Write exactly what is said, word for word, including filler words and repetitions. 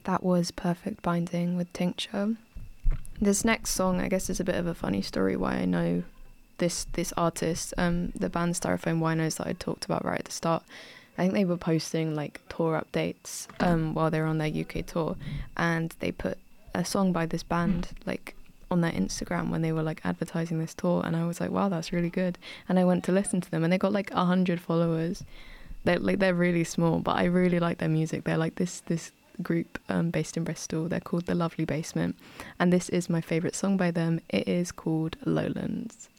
That was Perfect Binding with Tincture. This next song, I guess, is a bit of a funny story why I know this this artist. Um, the band Styrofoam Winos that I talked about right at the start, I think they were posting like tour updates um, while they were on their U K tour, and they put a song by this band like on their Instagram when they were like advertising this tour, and I was like, wow, that's really good. And I went to listen to them, and they got like a hundred followers. They're like they're really small, but I really like their music. They're like this this group um, based in Bristol. They're called The Lovely Basement, and this is my favourite song by them. It is called Lowlands.